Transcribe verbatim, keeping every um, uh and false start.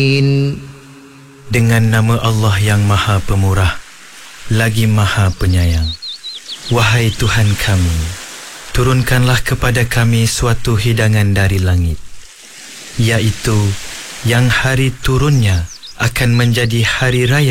Dengan nama Allah yang Maha Pemurah, lagi Maha Penyayang. Wahai Tuhan kami, turunkanlah kepada kami suatu hidangan dari langit, iaitu yang hari turunnya akan menjadi hari raya